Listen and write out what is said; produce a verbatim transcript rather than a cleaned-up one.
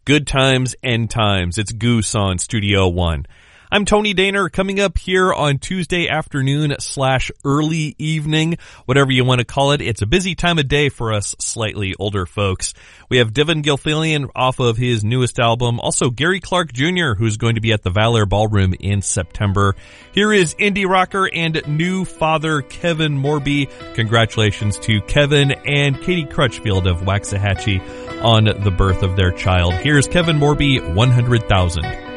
Good times, end times. It's Goose on Studio One. I'm Tony Daner, coming up here on Tuesday afternoon slash early evening, whatever you want to call it. It's a busy time of day for us slightly older folks. We have Devin Gilfillian off of his newest album. Also Gary Clark Junior, who's going to be at the Valor Ballroom in September. Here is indie rocker and new father Kevin Morby. Congratulations to Kevin and Katie Crutchfield of Waxahachie on the birth of their child. Here's Kevin Morby, one hundred thousand.